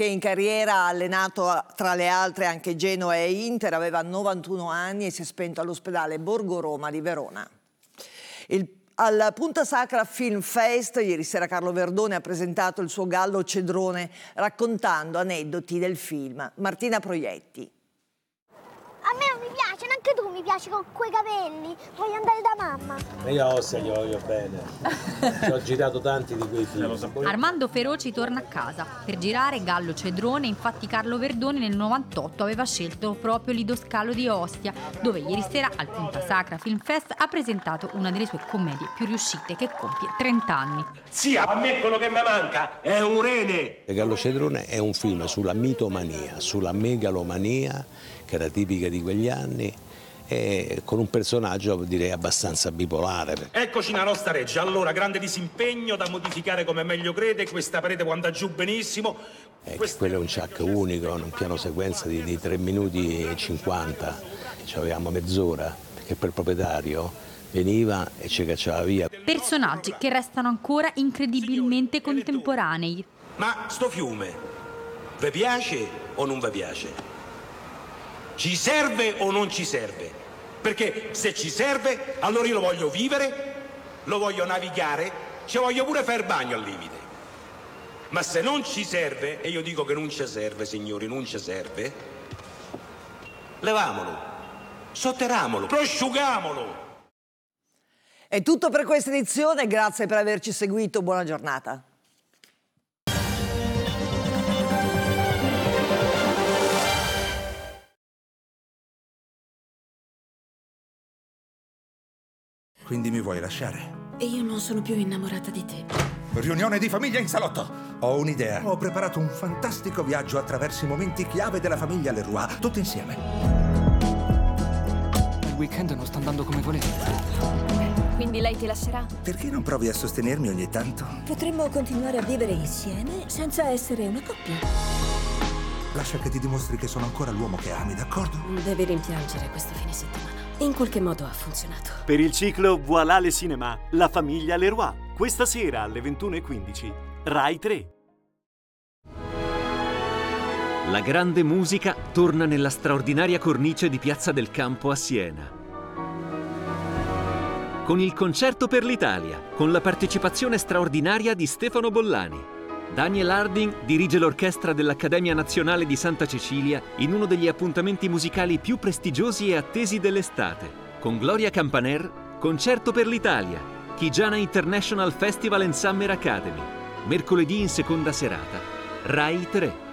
che in carriera ha allenato tra le altre anche Genoa e Inter, aveva 91 anni e si è spento all'ospedale Borgo Roma di Verona. Al Punta Sacra Film Fest ieri sera Carlo Verdone ha presentato il suo Gallo Cedrone raccontando aneddoti del film. Martina Proietti. A me non mi piace, neanche tu mi piaci con quei capelli. Voglio andare da mamma. E io Ossia gli voglio bene. Ci ho girato tanti di quei film. Armando Feroci torna a casa. Per girare Gallo Cedrone, infatti Carlo Verdone nel 98 aveva scelto proprio Lido Scalo di Ostia, dove ieri sera al Punta Sacra Film Fest ha presentato una delle sue commedie più riuscite che compie 30 anni. Zia, a me quello che mi manca è un rene. Gallo Cedrone è un film sulla mitomania, sulla megalomania, che era tipica di quegli anni, e con un personaggio direi abbastanza bipolare. Eccoci nella nostra reggia, allora grande disimpegno da modificare come meglio crede, questa parete può andare giù benissimo. Quello è un chuck unico, un piano sequenza di 3 minuti e 50, ci avevamo mezz'ora, perché per il proprietario veniva e ci cacciava via. Personaggi che restano ancora incredibilmente contemporanei. Ma sto fiume, vi piace o non vi piace? Ci serve o non ci serve? Perché se ci serve, allora io lo voglio vivere, lo voglio navigare, ci voglio pure fare il bagno al limite. Ma se non ci serve, e io dico che non ci serve, signori, non ci serve, levamolo, sotterramolo, prosciugamolo. È tutto per questa edizione, grazie per averci seguito, buona giornata. Quindi mi vuoi lasciare? E io non sono più innamorata di te. Riunione di famiglia in salotto. Ho un'idea. Ho preparato un fantastico viaggio attraverso i momenti chiave della famiglia Leroy, tutti insieme. Il weekend non sta andando come volevo. Quindi lei ti lascerà? Perché non provi a sostenermi ogni tanto? Potremmo continuare a vivere insieme senza essere una coppia. Lascia che ti dimostri che sono ancora l'uomo che ami, d'accordo? Devi rimpiangere questo fine settimana. In qualche modo ha funzionato. Per il ciclo Voilà le Cinéma, La famiglia Leroy. Questa sera alle 21:15, Rai 3. La grande musica torna nella straordinaria cornice di Piazza del Campo a Siena. Con il Concerto per l'Italia, con la partecipazione straordinaria di Stefano Bollani. Daniel Harding dirige l'orchestra dell'Accademia Nazionale di Santa Cecilia in uno degli appuntamenti musicali più prestigiosi e attesi dell'estate. Con Gloria Campaner, Concerto per l'Italia, Chigiana International Festival and Summer Academy. Mercoledì in seconda serata. Rai 3.